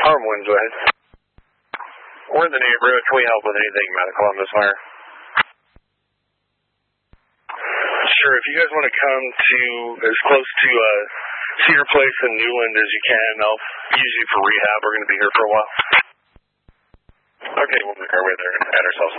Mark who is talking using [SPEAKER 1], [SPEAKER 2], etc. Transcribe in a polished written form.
[SPEAKER 1] Harm Winds, go ahead. We're in the neighborhood. Can we help with anything medical on this wire? Sure, if you guys want to come to as close to Cedar Place and Newland as you can, I'll use you for rehab. We're going to be here for a while. Okay, we'll make our way there and add ourselves.